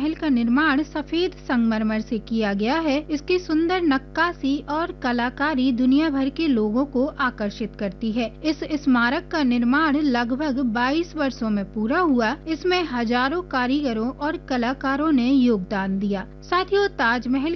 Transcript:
ताजमहल का निर्माण सफेद संगमरमर से किया गया है। इसकी सुंदर नक्काशी और कलाकारी दुनिया भर के लोगों को आकर्षित करती है। इस स्मारक का निर्माण लगभग 22 वर्षों में पूरा हुआ। इसमें हजारों कारीगरों और कलाकारों ने योगदान दिया। साथियों, ताजमहल